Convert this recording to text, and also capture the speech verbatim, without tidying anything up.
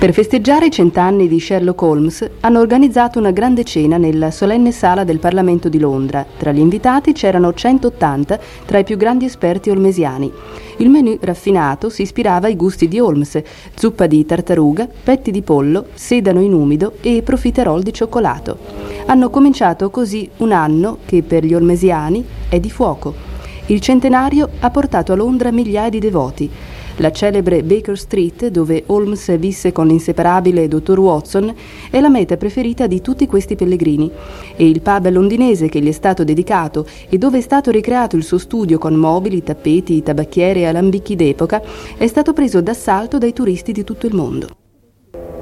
Per festeggiare i cent'anni di Sherlock Holmes hanno organizzato una grande cena nella solenne sala del Parlamento di Londra. Tra gli invitati c'erano centottanta tra i più grandi esperti olmesiani. Il menù raffinato si ispirava ai gusti di Holmes: zuppa di tartaruga, petti di pollo, sedano in umido e profiterol di cioccolato. Hanno cominciato così un anno che per gli olmesiani è di fuoco. Il centenario ha portato a Londra migliaia di devoti. La celebre Baker Street, dove Holmes visse con l'inseparabile dottor Watson, è la meta preferita di tutti questi pellegrini. E il pub londinese che gli è stato dedicato e dove è stato ricreato il suo studio con mobili, tappeti, tabacchiere e alambicchi d'epoca è stato preso d'assalto dai turisti di tutto il mondo.